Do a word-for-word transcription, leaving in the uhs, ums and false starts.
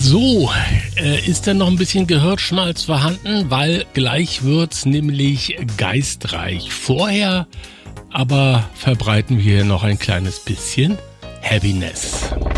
So, äh, ist denn noch ein bisschen Gehirnschmalz vorhanden? Weil gleich wird's nämlich geistreich. Vorher aber verbreiten wir noch ein kleines bisschen Happiness.